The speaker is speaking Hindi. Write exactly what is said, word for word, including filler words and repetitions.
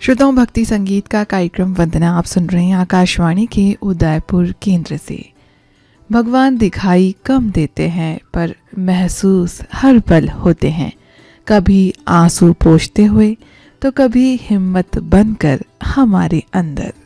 श्रोताओं, भक्ति संगीत का कार्यक्रम वंदना आप सुन रहे हैं आकाशवाणी के उदयपुर केंद्र से। भगवान दिखाई कम देते हैं पर महसूस हर पल होते हैं, कभी आंसू पोंछते हुए तो कभी हिम्मत बनकर हमारे अंदर।